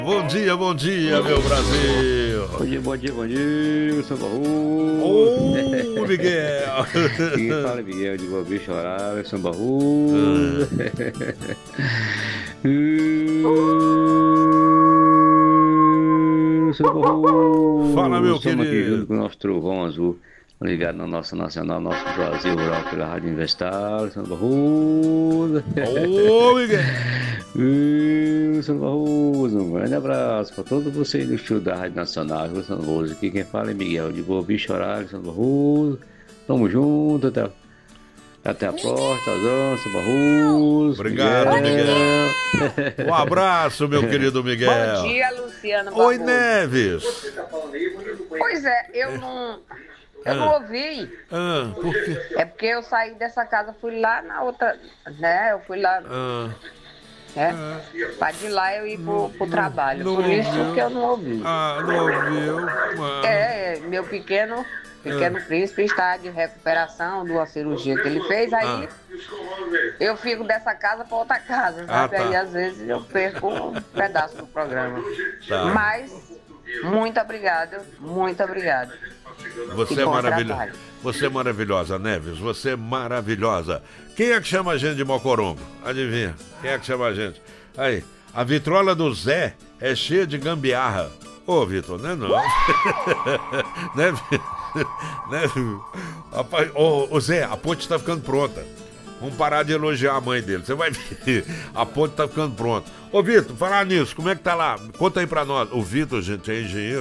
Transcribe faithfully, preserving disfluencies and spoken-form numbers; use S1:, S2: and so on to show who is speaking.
S1: Bom dia, bom dia, meu Brasil.
S2: Bom dia, bom dia, bom dia, São Barro.
S1: Ô, Miguel.
S2: Quem fala, Miguel, de Boa Vista, Horário, São Barro. São Barro.
S1: Fala, meu
S2: Estamos aqui
S1: querido.
S2: junto com o nosso trovão azul, ligado na nossa nacional, nosso Brasil Rural pela Rádio Universitária, São Barro.
S1: Ô, Miguel.
S2: Wilson Barroso, um grande abraço para todos vocês do estúdio da Rádio Nacional, Wilson Barroso. Aqui quem fala é Miguel de Boa Vista, Horário, Wilson Barroso. Tamo junto, até, até a próxima, Wilson Barroso.
S1: Obrigado, Miguel. Um abraço, meu querido Miguel.
S3: Bom dia, Luciano Barroso.
S1: Oi, Neves.
S3: Pois é, eu não... Eu não ouvi.
S1: Ah, por quê?
S3: É porque eu saí dessa casa, fui lá na outra, né? Eu fui lá,
S1: Ah,
S3: né? Pra de lá eu ir pro, pro trabalho.
S1: não
S3: Por isso
S1: ouviu.
S3: que eu não ouvi.
S1: ah, não ouviu. Ah,
S3: É, meu pequeno, pequeno príncipe está de recuperação de uma cirurgia que ele fez. Aí eu fico dessa casa pra outra casa, sabe?
S1: Ah, tá.
S3: Aí às vezes eu perco um pedaço do programa.
S1: Tá.
S3: Mas, muito obrigada, muito obrigada.
S1: Você
S3: Que
S1: é
S3: bom
S1: maravilhosa.
S3: trabalho.
S1: Você é maravilhosa, Neves. Você é maravilhosa. Quem é que chama a gente de Mocorongo? Adivinha? Quem é que chama a gente? Aí, a vitrola do Zé é cheia de gambiarra. Ô, Vitor, não é não. né, Vi- né, Vi- Rapaz, ô, ô, Zé, a ponte tá ficando pronta. Vamos parar de elogiar a mãe dele. Você vai ver. A ponte tá ficando pronta. Ô, Vitor, falar nisso, como é que tá lá? Conta aí pra nós. O Vitor, gente, é engenheiro.